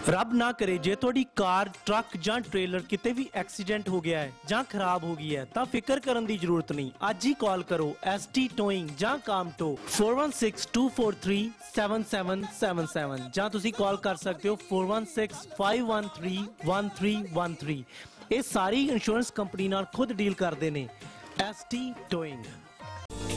ਰੱਬ ਨਾ ਕਰੇ ਜੇ ਤੁਹਾਡੀ ਕਾਰ ਟਰੱਕ ਜਾਂ ਟ੍ਰੇਲਰ ਕਿਤੇ ਵੀ ਐਕਸੀਡੈਂਟ ਹੋ ਗਿਆ ਹੈ ਜਾਂ ਖਰਾਬ ਹੋ ਗਈ ਹੈ ਤਾਂ ਫਿਕਰ ਕਰਨ ਦੀ ਜ਼ਰੂਰਤ ਨਹੀਂ। ਅੱਜ ਹੀ ਕਾਲ ਕਰੋ ST ਟੋਇੰਗ ਜਾਂ ਕਾਮਟੋ 4162437777 ਜਾਂ ਤੁਸੀਂ ਕਾਲ ਕਰ ਸਕਦੇ ਹੋ 4165131313। ਇਹ ਸਾਰੀ ਇੰਸ਼ੋਰੈਂਸ ਕੰਪਨੀ ਨਾਲ ਖੁਦ ਡੀਲ ਕਰਦੇ ਨੇ ST ਟੋਇੰਗ।